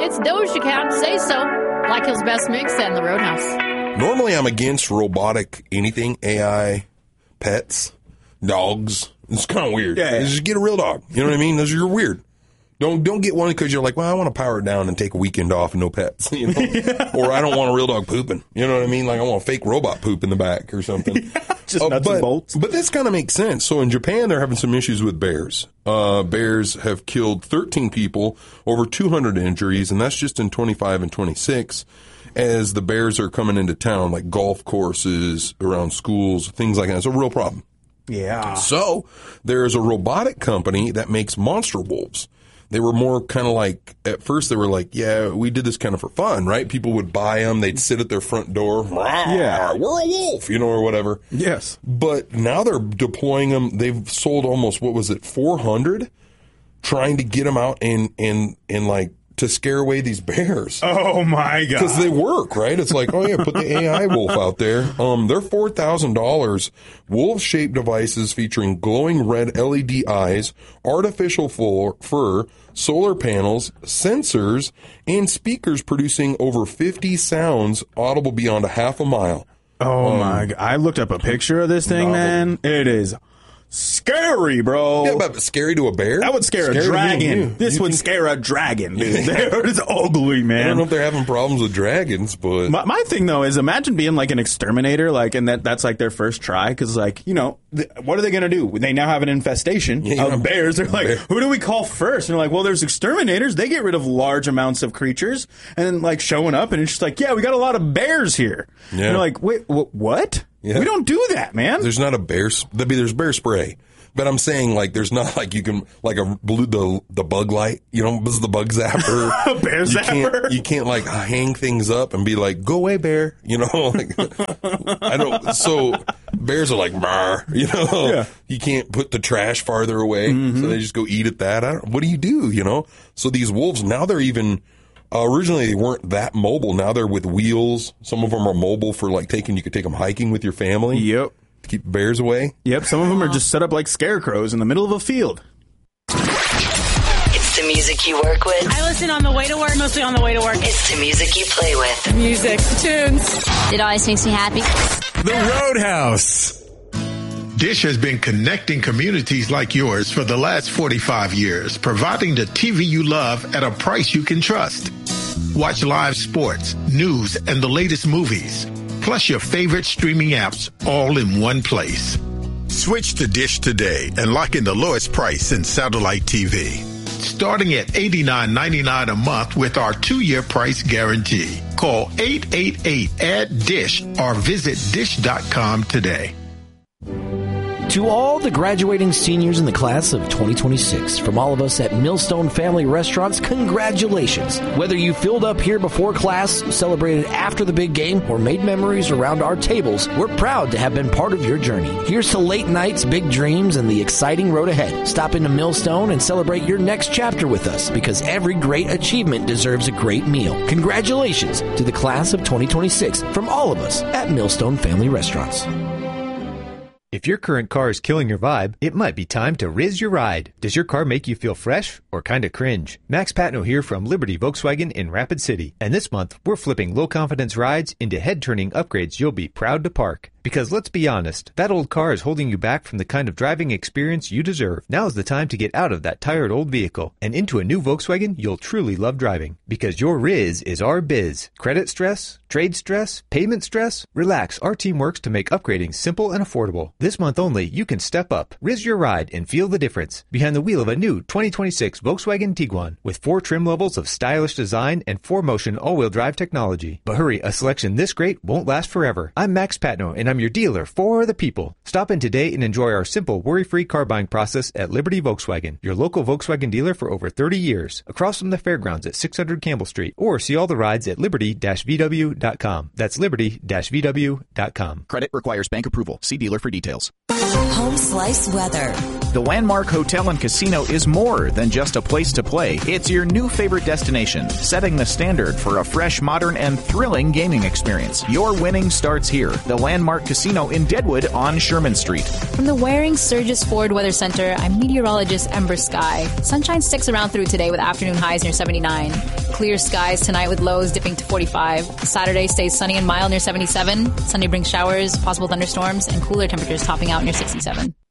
It's Doja Cat, Say So, Black Hills Best Mix and the Roadhouse. Normally I'm against robotic anything, AI, pets, dogs. It's kind of weird. Yeah. Just get a real dog. You know what I mean? You're weird. Don't get one because you're like, well, I want to power it down and take a weekend off and no pets. You know? Or I don't want a real dog pooping. You know what I mean? Like I want a fake robot poop in the back or something. Just nuts and bolts. But this kind of makes sense. So in Japan, they're having some issues with bears. Bears have killed 13 people, over 200 injuries, and that's just in 25 and 26. As the bears are coming into town, like golf courses, around schools, things like that. It's a real problem. Yeah. So there's a robotic company that makes monster wolves. They were more kind of like, at first they were like, yeah, we did this kind of for fun, right? People would buy them. They'd sit at their front door. Yeah. We're a wolf, or whatever. Yes. But now they're deploying them. They've sold almost, 400? Trying to get them out and like, to scare away these bears. Oh, my God. Because they work, right? It's like, oh, yeah, put the AI wolf out there. They're $4,000 wolf-shaped devices featuring glowing red LED eyes, artificial fur, solar panels, sensors, and speakers producing over 50 sounds audible beyond a half a mile. Oh, my God. I looked up a picture of this thing, man. It is scary, bro. Yeah, but scary to a bear? That would scare a dragon. This would scare a dragon. It's ugly, man. I don't know if they're having problems with dragons, but... My thing, though, is imagine being like an exterminator, like, and that's like their first try, because, like, what are they going to do? They now have an infestation of bears. They're like, who do we call first? And they're like, well, there's exterminators. They get rid of large amounts of creatures, and then, like, showing up, and it's just like, yeah, we got a lot of bears here. Yeah. And they're like, wait, what? Yeah. We don't do that, man. There's not a bear. There's bear spray, but I'm saying like there's not like you can like the bug light. This is the bug zapper. Bear zapper. You can't like hang things up and be like, go away, bear. Like, I don't. So bears are like, Marr, Yeah. You can't put the trash farther away, so they just go eat at that. What do you do? So these wolves now they're even. Originally, they weren't that mobile. Now they're with wheels. Some of them are mobile for like you could take them hiking with your family. Yep. To keep bears away. Yep. Some of them are just set up like scarecrows in the middle of a field. It's the music you work with. I listen on the way to work, mostly on the way to work. It's the music you play with. Music, tunes. It always makes me happy. The Roadhouse. Dish has been connecting communities like yours for the last 45 years, providing the TV you love at a price you can trust. Watch live sports, news, and the latest movies, plus your favorite streaming apps all in one place. Switch to Dish today and lock in the lowest price in satellite TV. Starting at $89.99 a month with our 2-year price guarantee. Call 888-ADD-DISH or visit dish.com today. To all the graduating seniors in the class of 2026, from all of us at Millstone Family Restaurants, congratulations. Whether you filled up here before class, celebrated after the big game, or made memories around our tables, we're proud to have been part of your journey. Here's to late nights, big dreams, and the exciting road ahead. Stop into Millstone and celebrate your next chapter with us, because every great achievement deserves a great meal. Congratulations to the class of 2026 from all of us at Millstone Family Restaurants. If your current car is killing your vibe, it might be time to Riz your ride. Does your car make you feel fresh or kind of cringe? Max Patno here from Liberty Volkswagen in Rapid City. And this month, we're flipping low-confidence rides into head-turning upgrades you'll be proud to park. Because let's be honest, that old car is holding you back from the kind of driving experience you deserve. Now's the time to get out of that tired old vehicle and into a new Volkswagen you'll truly love driving. Because your Riz is our biz. Credit stress? Trade stress? Payment stress? Relax, our team works to make upgrading simple and affordable. This month only, you can step up, Riz your ride, and feel the difference behind the wheel of a new 2026 Volkswagen Tiguan with 4 trim levels of stylish design and 4Motion all-wheel drive technology. But hurry, a selection this great won't last forever. I'm Max Patno, and I'm your dealer for the people. Stop in today and enjoy our simple, worry-free car buying process at Liberty Volkswagen, your local Volkswagen dealer for over 30 years, across from the fairgrounds at 600 Campbell Street, or see all the rides at liberty-vw.com. That's liberty-vw.com. Credit requires bank approval. See dealer for details. Home Slice weather. The Landmark Hotel and Casino is more than just a place to play. It's your new favorite destination, setting the standard for a fresh, modern, and thrilling gaming experience. Your winning starts here. The Landmark Casino in Deadwood on Sherman Street. From the Waring Sturgis Ford Weather Center, I'm meteorologist Ember Sky. Sunshine sticks around through today with afternoon highs near 79. Clear skies tonight with lows dipping to 45. Saturday stays sunny and mild near 77. Sunday brings showers, possible thunderstorms, and cooler temperatures topping out near 67.